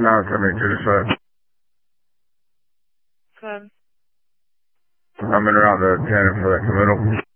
Now coming to the side. Good. I'm in around the 10 for that middle.